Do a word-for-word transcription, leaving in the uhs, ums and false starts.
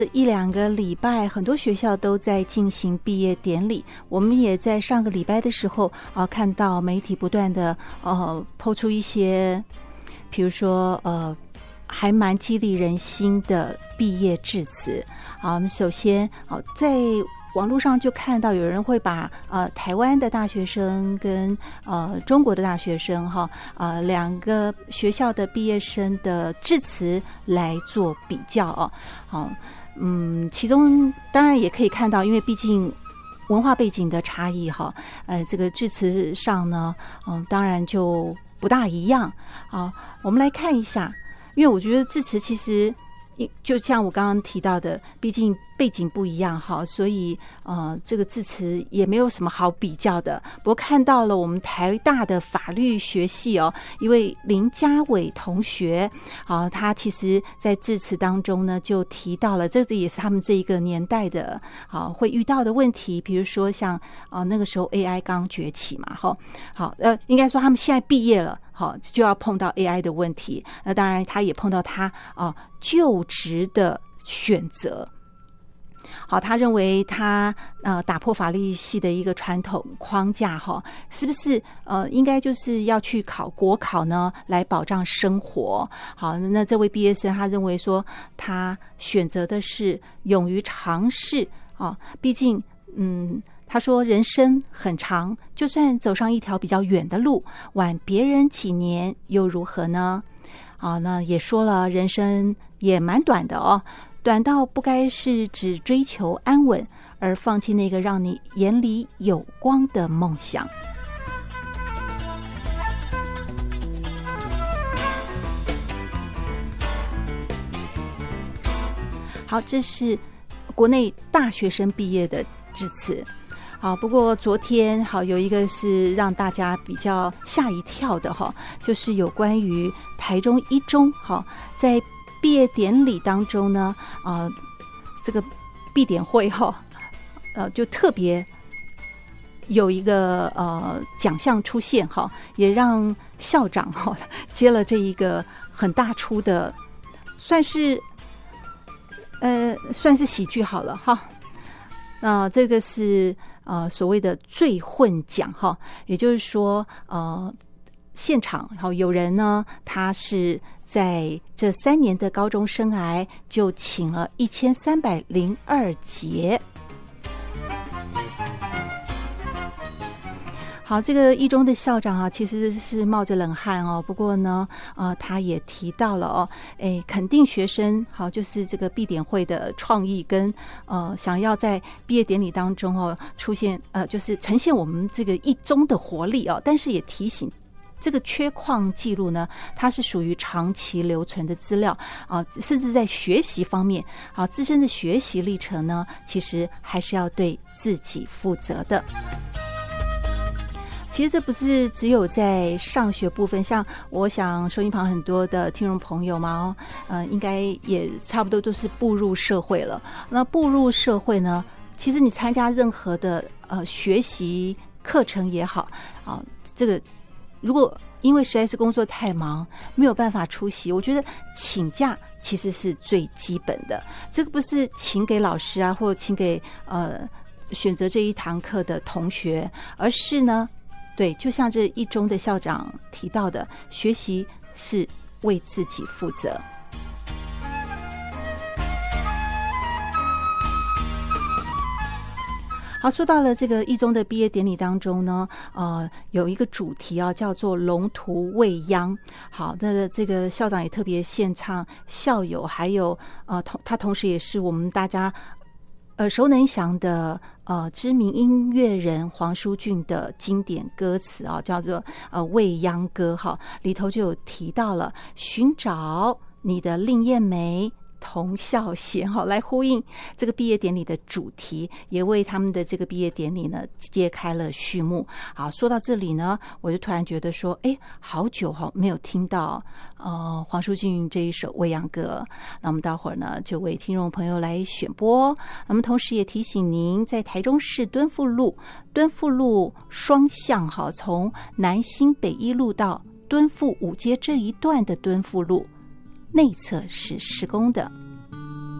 一两个礼拜，很多学校都在进行毕业典礼。我们也在上个礼拜的时候啊、呃，看到媒体不断的呃抛出一些，比如说呃，还蛮激励人心的毕业致辞啊。我们首先啊、呃，在网络上就看到有人会把呃台湾的大学生跟呃中国的大学生哈呃两个学校的毕业生的致辞来做比较哦，好、嗯，其中当然也可以看到，因为毕竟文化背景的差异哈，呃这个致辞上呢，嗯、呃、当然就不大一样啊。我们来看一下，因为我觉得致辞其实就像我刚刚提到的，毕竟背景不一样哈，所以呃，这个致辞也没有什么好比较的。不过看到了我们台大的法律学系哦，一位林家伟同学啊，他其实在致辞当中呢，就提到了这个也是他们这一个年代的啊会遇到的问题，比如说像啊那个时候 A I 刚崛起嘛，哈，好呃，应该说他们现在毕业了。好，就要碰到 A I 的问题。那当然，他也碰到他啊、呃、就职的选择。好，他认为他呃打破法律系的一个传统框架，哈，是不是呃应该就是要去考国考呢，来保障生活？好，那这位毕业生他认为说，他选择的是勇于尝试啊，毕竟嗯。他说人生很长，就算走上一条比较远的路，晚别人几年又如何呢？啊，那也说了人生也蛮短的哦，短到不该是只追求安稳，而放弃那个让你眼里有光的梦想。好，这是国内大学生毕业的致辞。好，不过昨天好有一个是让大家比较吓一跳的哈，就是有关于台中一中哈，在毕业典礼当中呢，啊、呃，这个毕典会哈，呃，就特别有一个呃奖项出现哈，也让校长哈接了这一个很大出的，算是呃算是喜剧好了哈。那、呃、这个是呃所谓的最混奖哈，也就是说呃现场好有人呢，他是在这三年的高中生涯就请了一千三百零二节。好，这个一中的校长啊，其实是冒着冷汗哦。不过呢，呃，他也提到了哦，哎，肯定学生，好，就是这个毕典会的创意跟呃，想要在毕业典礼当中哦出现，呃，就是呈现我们这个一中的活力哦。但是也提醒，这个缺矿记录呢，它是属于长期留存的资料啊，甚至在学习方面，啊，自身的学习历程呢，其实还是要对自己负责的。其实这不是只有在上学部分，像我想收音旁很多的听众朋友嘛，哦，呃，应该也差不多都是步入社会了。那步入社会呢，其实你参加任何的呃学习课程也好啊，这个如果因为实在是工作太忙，没有办法出席，我觉得请假其实是最基本的。这个不是请给老师啊，或请给呃选择这一堂课的同学，而是呢。对，就像这一中的校长提到的，学习是为自己负责。好，说到了这个一中的毕业典礼当中呢，呃，有一个主题啊，叫做龙图未央。好，那这个校长也特别献唱校友，还有呃，同他同时也是我们大家耳熟能详的呃知名音乐人黄舒骏的经典歌词啊，叫做呃未央歌哈，里头就有提到了寻找你的另艳梅同校衔哈，来呼应这个毕业典礼的主题，也为他们的这个毕业典礼呢揭开了序幕。好，说到这里呢，我就突然觉得说，哎，好久哈没有听到呃黄舒骏这一首《未央歌》，那我们待会儿呢就为听众朋友来选播。那么同时也提醒您，在台中市敦复路敦复路双向哈，从南新北一路到敦复五街这一段的敦复路内侧是施工的。